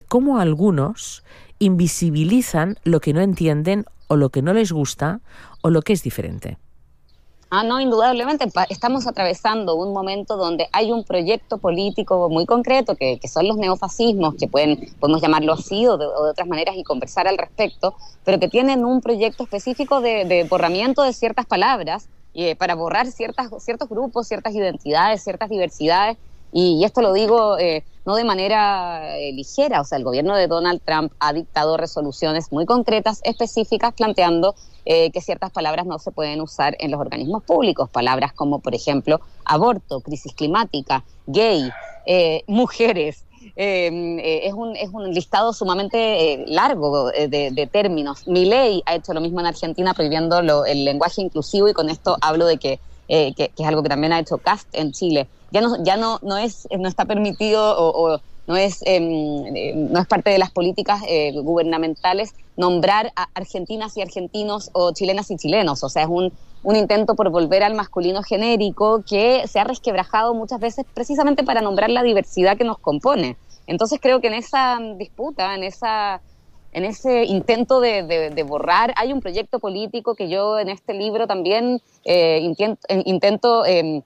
cómo algunos invisibilizan lo que no entienden o lo que no les gusta o lo que es diferente. No, indudablemente. Estamos atravesando un momento donde hay un proyecto político muy concreto, que son los neofascismos, que podemos llamarlo así o de otras maneras y conversar al respecto, pero que tienen un proyecto específico de borramiento de ciertas palabras, para borrar ciertos grupos, ciertas identidades, ciertas diversidades. Y esto lo digo no de manera ligera. O sea, el gobierno de Donald Trump ha dictado resoluciones muy concretas, específicas, planteando que ciertas palabras no se pueden usar en los organismos públicos. Palabras como, por ejemplo, aborto, crisis climática, gay, mujeres. Es un listado sumamente largo de términos. Milei ha hecho lo mismo en Argentina, prohibiendo el lenguaje inclusivo, y con esto hablo de que es algo que también ha hecho Kast en Chile. Ya no está permitido o no es parte de las políticas gubernamentales nombrar a argentinas y argentinos o chilenas y chilenos. O sea, es un intento por volver al masculino genérico que se ha resquebrajado muchas veces precisamente para nombrar la diversidad que nos compone. Entonces creo que en esa disputa, en ese intento de borrar, hay un proyecto político que yo en este libro también intento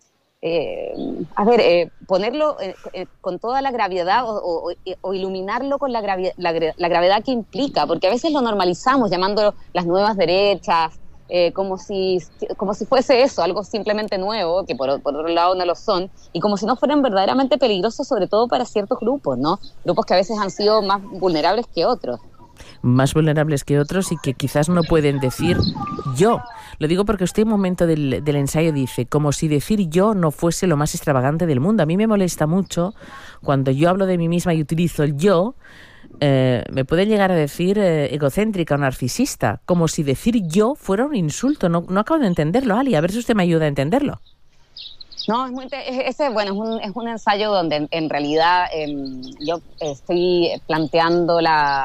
ponerlo con toda la gravedad o iluminarlo con la gravedad que implica, porque a veces lo normalizamos llamándolo las nuevas derechas, como si fuese eso, algo simplemente nuevo, que por otro lado no lo son, y como si no fueran verdaderamente peligrosos, sobre todo para ciertos grupos, ¿no? Grupos que a veces han sido más vulnerables que otros. Más vulnerables que otros y que quizás no pueden decir yo. Lo digo porque usted en un momento del ensayo dice, como si decir yo no fuese lo más extravagante del mundo. A mí me molesta mucho cuando yo hablo de mí misma y utilizo el yo, me pueden llegar a decir egocéntrica o narcisista, como si decir yo fuera un insulto. No acabo de entenderlo, Ali, a ver si usted me ayuda a entenderlo. No, es un ensayo donde en realidad yo estoy planteando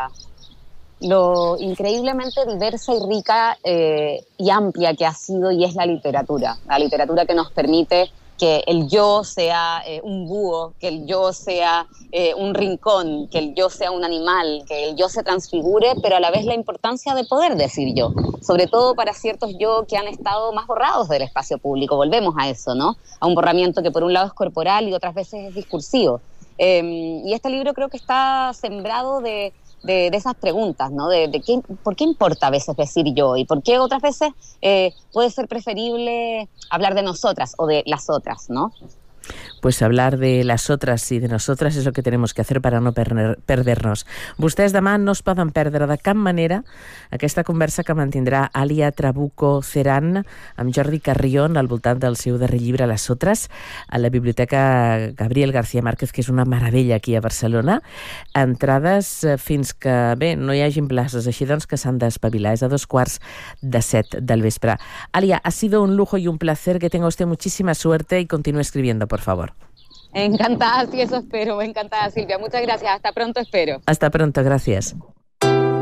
lo increíblemente diversa y rica y amplia que ha sido y es la literatura que nos permite que el yo sea un búho, que el yo sea un rincón, que el yo sea un animal, que el yo se transfigure, pero a la vez la importancia de poder decir yo, sobre todo para ciertos yo que han estado más borrados del espacio público. Volvemos a eso, ¿no? A un borramiento que por un lado es corporal y otras veces es discursivo. Y este libro creo que está sembrado de esas preguntas, ¿no? ¿Por qué importa a veces decir yo? Y por qué otras veces puede ser preferible hablar de nosotras o de las otras, ¿no? Pues hablar de las otras i de nosotras és el que tenim que fer per a no perder-nos. Vostès demà no es poden perdre de cap manera aquesta conversa que mantindrà Alia Trabuco Ceran amb Jordi Carrion al voltant del seu darrer llibre Les Otras a la Biblioteca Gabriel García Márquez, que és una meravella aquí a Barcelona. Entrades fins que, bé, no hi hagin places, així doncs que s'han d'espavilar. És a 6:45 del vespre. Alia, ha sido un lujo y un placer. Que tenga usted muchísima suerte y continúe escribiendo, por favor. Encantada, sí, eso espero. Encantada, Silvia. Muchas gracias. Hasta pronto, espero. Hasta pronto, gracias.